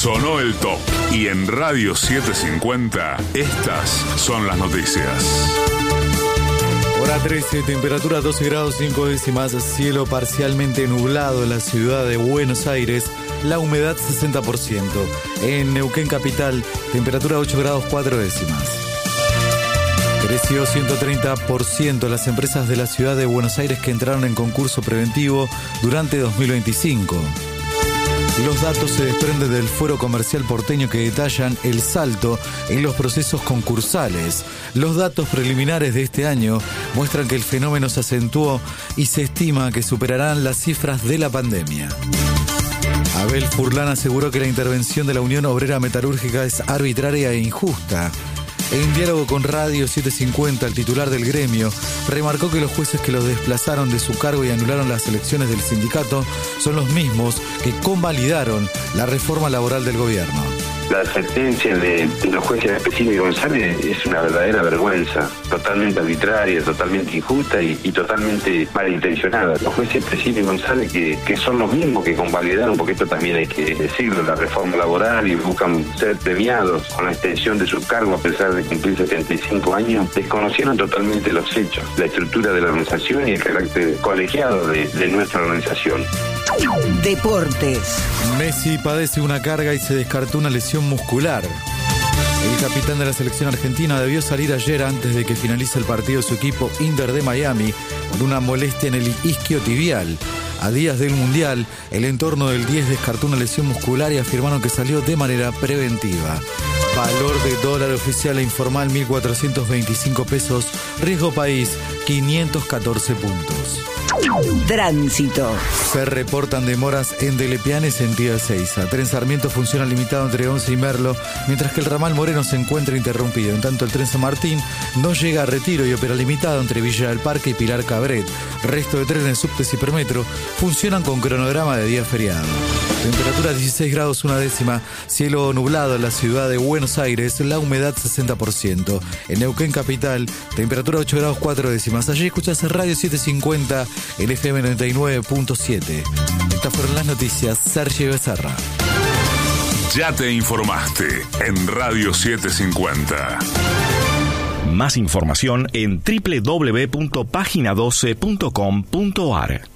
Sonó el top. Y en Radio 750, estas son las noticias. Hora 13, temperatura 12 grados 5 décimas, cielo parcialmente nublado en la ciudad de Buenos Aires, la humedad 60%. En Neuquén capital, temperatura 8 grados 4 décimas. Creció 130% las empresas de la ciudad de Buenos Aires que entraron en concurso preventivo durante 2025. Los datos se desprenden del Fuero Comercial Porteño que detallan el salto en los procesos concursales. Los datos preliminares de este año muestran que el fenómeno se acentuó y se estima que superarán las cifras de la pandemia. Abel Furlan aseguró que la intervención de la Unión Obrera Metalúrgica es arbitraria e injusta. En diálogo con Radio 750, el titular del gremio remarcó que los jueces que los desplazaron de su cargo y anularon las elecciones del sindicato son los mismos que convalidaron la reforma laboral del gobierno. La sentencia de los jueces Espesini y González es una verdadera vergüenza, totalmente arbitraria, totalmente injusta y totalmente malintencionada. Los jueces Espesini y González que son los mismos que convalidaron, porque esto también hay que decirlo, la reforma laboral y buscan ser premiados con la extensión de su cargo a pesar de cumplir 75 años, desconocieron totalmente los hechos, la estructura de la organización y el carácter colegiado de nuestra organización. Deportes. Messi padece una carga y se descartó una lesión muscular. El capitán de la selección argentina debió salir ayer antes de que finalice el partido de su equipo Inter de Miami por una molestia en el isquiotibial. A días del Mundial, el entorno del 10 descartó una lesión muscular y afirmaron que salió de manera preventiva. Valor de dólar oficial e informal 1.425 pesos. Riesgo país 514 puntos. Tránsito. Se reportan demoras en Delepiane, sentido Ezeiza. Tren Sarmiento funciona limitado entre Once y Merlo, mientras que el ramal Moreno se encuentra interrumpido. En tanto, el tren San Martín no llega a Retiro y opera limitado entre Villa del Parque y Pilar Cabret. Resto de trenes, subtes y permetro funcionan con cronograma de día feriado. Temperatura 16 grados 1 décima, cielo nublado en la ciudad de Buenos Aires, la humedad 60%. En Neuquén capital, temperatura 8 grados 4 décimas. Allí escuchás Radio 750, el FM 99.7. Estas fueron las noticias. Sergio Becerra. Ya te informaste en Radio 750. Más información en www.pagina12.com.ar.